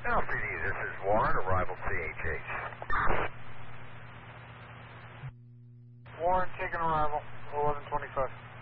LCD, this is Warren, arrival CHH. Warren, taking arrival, 1125.